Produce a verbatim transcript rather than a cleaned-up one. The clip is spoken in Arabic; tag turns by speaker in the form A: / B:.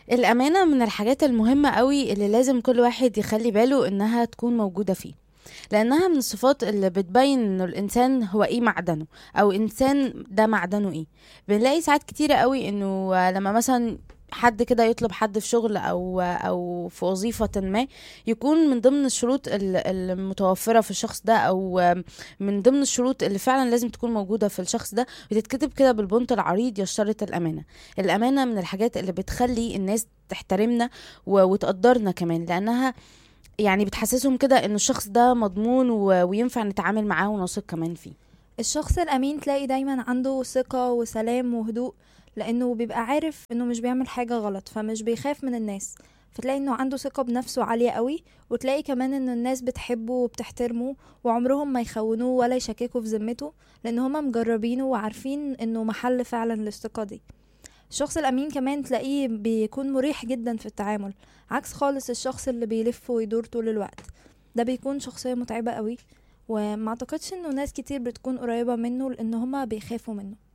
A: الأمانة من الحاجات المهمة قوي اللي لازم كل واحد يخلي باله إنها تكون موجودة فيه، لأنها من الصفات اللي بتبين إنه الإنسان هو إيه معدنه، أو إنسان ده معدنه إيه. بنلاقي ساعات كتيرة قوي إنه لما مثلا حد كده يطلب حد في شغل او او في وظيفة ما، يكون من ضمن الشروط ال- المتوفرة في الشخص ده، او من ضمن الشروط اللي فعلا لازم تكون موجودة في الشخص ده، بتتكتب كده بالبنط العريض: يشترط الأمانة. الأمانة من الحاجات اللي بتخلي الناس تحترمنا و- وتقدرنا كمان، لأنها يعني بتحسسهم كده إن الشخص ده مضمون و- وينفع نتعامل معاه ونثق كمان فيه.
B: الشخص الأمين تلاقي دايما عنده ثقة وسلام وهدوء، لأنه بيبقى عارف إنه مش بيعمل حاجة غلط، فمش بيخاف من الناس. فتلاقي إنه عنده ثقة بنفسه عالية قوي، وتلاقي كمان إن الناس بتحبه وبتحترمه، وعمرهم ما يخونوه ولا يشككوا في ذمته، لأن هما مجربينه وعارفين إنه محل فعلا للثقة دي. الشخص الأمين كمان تلاقيه بيكون مريح جدا في التعامل، عكس خالص الشخص اللي بيلف ويدور طول الوقت. ده بيكون شخصية متعبة قوي، وما اعتقدش انه ناس كتير بتكون قريبة منه لان هما بيخافوا منه.